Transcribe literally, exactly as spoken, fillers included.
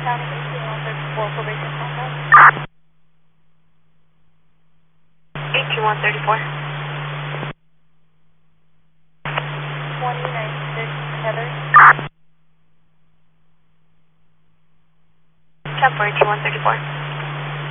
County eighteen one thirty-four, probation contact. eighteen one thirty-four. twenty ninety-six Heather. ten four eighteen one thirty-four.